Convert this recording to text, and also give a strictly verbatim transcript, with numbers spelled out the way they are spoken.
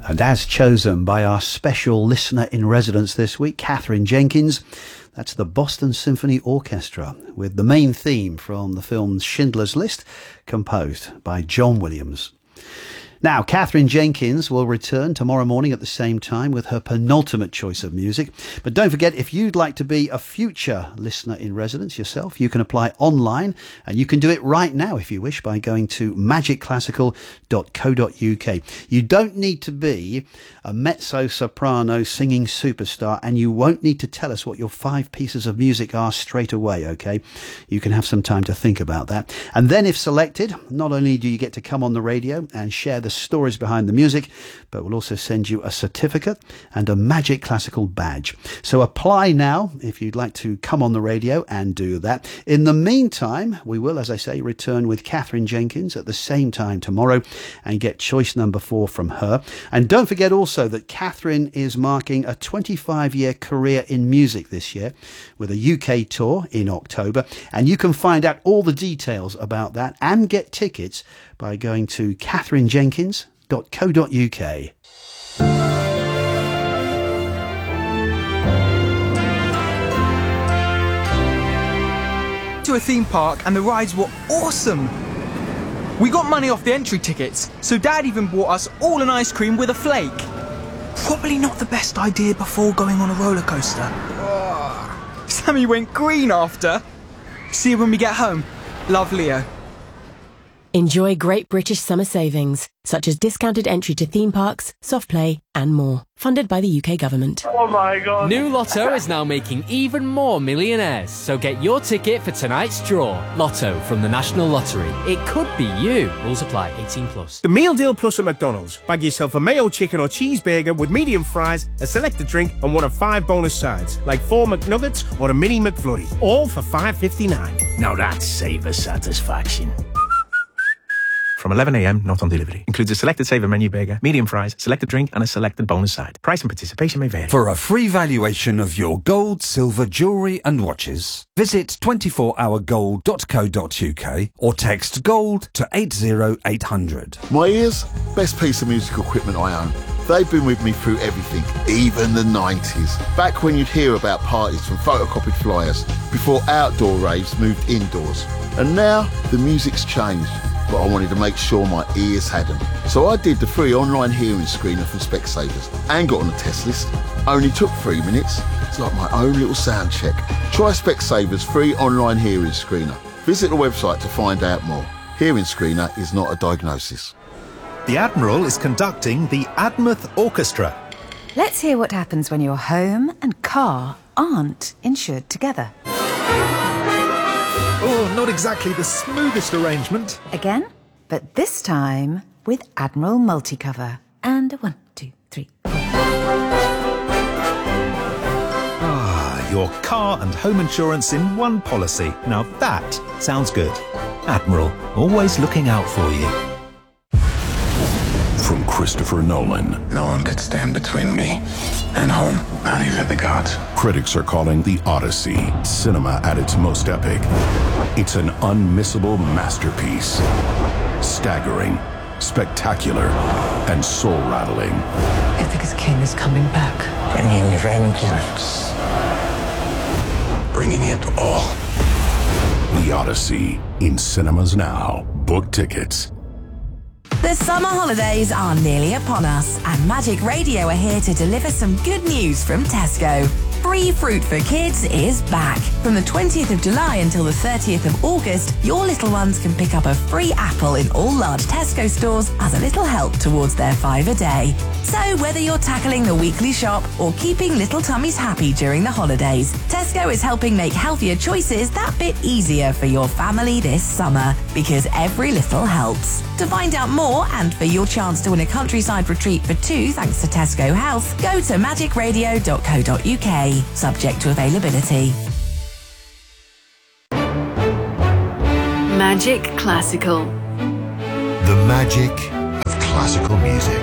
And as chosen by our special listener in residence this week, Catherine Jenkins, that's the Boston Symphony Orchestra, with the main theme from the film Schindler's List, composed by John Williams. Now, Catherine Jenkins will return tomorrow morning at the same time with her penultimate choice of music. But don't forget, if you'd like to be a future listener in residence yourself, you can apply online, and you can do it right now if you wish by going to magic classical dot co dot uk. You don't need to be a mezzo-soprano singing superstar, and you won't need to tell us what your five pieces of music are straight away, okay? You can have some time to think about that. And then if selected, not only do you get to come on the radio and share the stories behind the music, but we'll also send you a certificate and a Magic Classical badge. So apply now if you'd like to come on the radio and do that. In the meantime, we will, as I say, return with Catherine Jenkins at the same time tomorrow and get choice number four from her. And don't forget also that Catherine is marking a twenty-five year career in music this year with a U K tour in October. And you can find out all the details about that and get tickets by going to catherine jenkins dot co dot uk. To a theme park and the rides were awesome. We got money off the entry tickets, so Dad even bought us all an ice cream with a flake. Probably not the best idea before going on a roller coaster. Oh. Sammy went green after. See you when we get home. Love, Leo. Enjoy great British summer savings, such as discounted entry to theme parks, soft play and more. Funded by the U K government. Oh my God. New Lotto is now making even more millionaires, so get your ticket for tonight's draw. Lotto from the National Lottery. It could be you. Rules apply. eighteen plus. The Meal Deal Plus at McDonald's. Bag yourself a mayo chicken or cheeseburger with medium fries, a selected drink and one of five bonus sides, like four McNuggets or a mini McFlurry. All for five fifty-nine. Now that's saver satisfaction. From eleven a m, not on delivery. Includes a selected saver menu burger, medium fries, selected drink and a selected bonus side. Price and participation may vary. For a free valuation of your gold, silver, jewellery and watches, visit twenty-four hour gold dot co dot uk or text GOLD to eight zero eight hundred. My ears, best piece of musical equipment I own. They've been with me through everything, even the nineties. Back when you'd hear about parties from photocopied flyers, before outdoor raves moved indoors. And now, the music's changed, but I wanted to make sure my ears hadn't. So I did the free online hearing screener from Specsavers and got on the test list. Only took three minutes. It's like my own little sound check. Try Specsavers free online hearing screener. Visit the website to find out more. Hearing screener is not a diagnosis. The Admiral is conducting the Admouth Orchestra. Let's hear what happens when your home and car aren't insured together. Oh, not exactly the smoothest arrangement. Again, but this time with Admiral Multicover. And a one, two, three, four. Ah, your car and home insurance in one policy. Now that sounds good. Admiral, always looking out for you. From Christopher Nolan. No one could stand between me and home, not even the gods. Critics are calling The Odyssey cinema at its most epic. It's an unmissable masterpiece. Staggering, spectacular, and soul-rattling. Ithaca's king is coming back. Bringing vengeance. Bringing it all. The Odyssey, in cinemas now. Book tickets. The summer holidays are nearly upon us, and Magic Radio are here to deliver some good news from Tesco. Free fruit for kids is back. From the twentieth of July until the thirtieth of August, your little ones can pick up a free apple in all large Tesco stores as a little help towards their five a day. So whether you're tackling the weekly shop or keeping little tummies happy during the holidays, Tesco is helping make healthier choices that bit easier for your family this summer, because every little helps. To find out more and for your chance to win a countryside retreat for two thanks to Tesco Health, go to magic radio dot co dot uk. Subject to availability. Magic Classical. The magic of classical music.